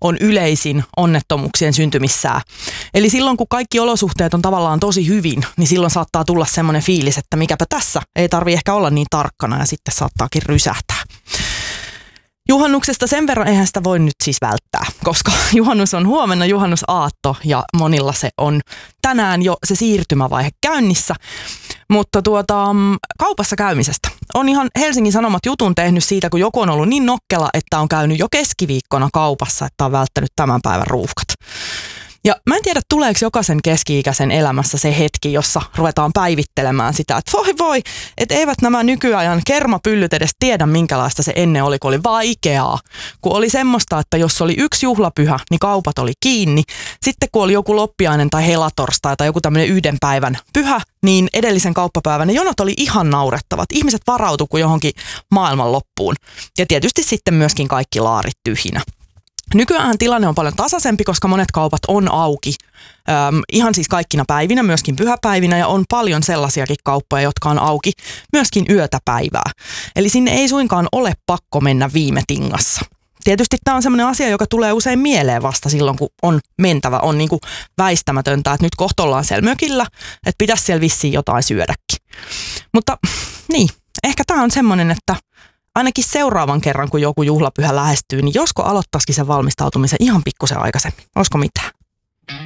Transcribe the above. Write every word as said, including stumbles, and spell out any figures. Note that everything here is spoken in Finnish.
on yleisin onnettomuuksien syntymissää. Eli silloin, kun kaikki olosuhteet on tavallaan tosi hyvin, niin silloin saattaa tulla semmoinen fiilis, että mikäpä tässä, ei tarvi ehkä olla niin tarkkana ja sitten saattaakin rysähtää. Juhannuksesta sen verran eihän sitä voi nyt siis välttää, koska juhannus on huomenna juhannusaatto ja monilla se on tänään jo se siirtymävaihe käynnissä. Mutta tuota, kaupassa käymisestä. On ihan Helsingin Sanomat jutun tehnyt siitä, kun joku on ollut niin nokkela, että on käynyt jo keskiviikkona kaupassa, että on välttänyt tämän päivän ruuhkat. Ja mä en tiedä, tuleeko jokaisen keski-ikäisen elämässä se hetki, jossa ruvetaan päivittelemään sitä, että voi voi, että eivät nämä nykyajan kermapyllyt edes tiedä, minkälaista se ennen oli, kun oli vaikeaa. Kun oli semmoista, että jos oli yksi juhlapyhä, niin kaupat oli kiinni. Sitten kun oli joku loppiainen tai helatorstai tai joku tämmöinen yhden päivän pyhä, niin edellisen kauppapäivän ne jonot oli ihan naurettavat. Ihmiset varautuivat kuin johonkin maailman loppuun. Ja tietysti sitten myöskin kaikki laarit tyhjinä. Nykyään tilanne on paljon tasaisempi, koska monet kaupat on auki. Öm, ihan siis kaikkina päivinä, myöskin pyhäpäivinä, ja on paljon sellaisiakin kauppoja, jotka on auki myöskin yötä päivää. Eli sinne ei suinkaan ole pakko mennä viime tingassa. Tietysti tämä on sellainen asia, joka tulee usein mieleen vasta silloin, kun on mentävä. On niin kuin väistämätöntä, että nyt kohta ollaan siellä mökillä, että pitäisi siellä vissiin jotain syödäkin. Mutta niin, ehkä tämä on semmoinen, että ainakin seuraavan kerran, kun joku juhlapyhä lähestyy, niin josko aloittaisikin sen valmistautumisen ihan pikkusen aikaisemmin. Olisiko mitään?